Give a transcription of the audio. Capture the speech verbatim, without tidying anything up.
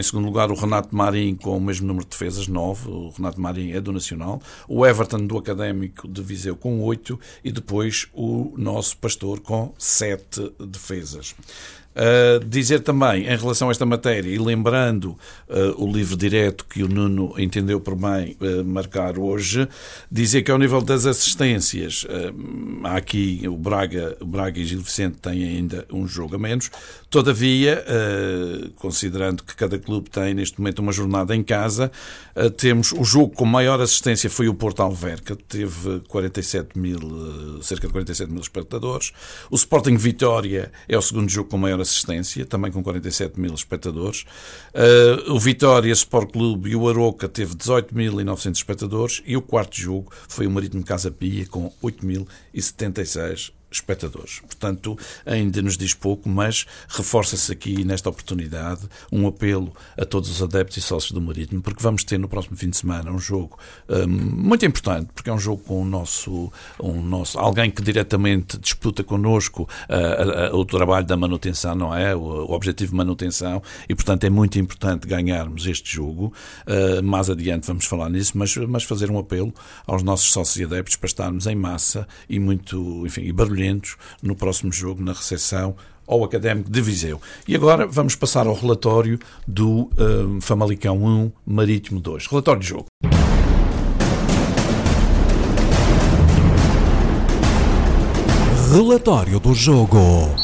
Em segundo lugar, o Renato Marim com o mesmo número de defesas, nove. O Renato Marim é do Nacional. O Everton do Académico de Viseu com oito. E depois o nosso Pastor com sete defesas. Uh, dizer também, em relação a esta matéria, e lembrando uh, o livro direto que o Nuno entendeu por bem uh, marcar hoje, dizer que ao nível das assistências, uh, há aqui o Braga, o Braga e Gil Vicente têm ainda um jogo a menos. Todavia, uh, considerando que cada clube tem neste momento uma jornada em casa, uh, temos o jogo com maior assistência foi o Porto Alverca, teve quarenta e sete mil, uh, cerca de quarenta e sete mil espectadores. O Sporting Vitória é o segundo jogo com maior assistência, também com quarenta e sete mil espectadores. Uh, o Vitória Sport Clube e o Aroca teve dezoito mil e novecentos espectadores, e o quarto jogo foi o Marítimo Casa Pia com oito mil e setenta e seis espectadores. Portanto, ainda nos diz pouco, mas reforça-se aqui nesta oportunidade um apelo a todos os adeptos e sócios do Marítimo, porque vamos ter no próximo fim de semana um jogo um, muito importante, porque é um jogo com o nosso, um nosso alguém que diretamente disputa connosco uh, uh, o trabalho da manutenção, não é? O, o objetivo de manutenção, e portanto é muito importante ganharmos este jogo. Uh, mais adiante vamos falar nisso, mas, mas fazer um apelo aos nossos sócios e adeptos para estarmos em massa e muito, enfim, e barulhentos no próximo jogo, na recepção ao Académico de Viseu. E agora vamos passar ao relatório do uh, Famalicão um, Marítimo dois. Relatório de jogo. Relatório do jogo.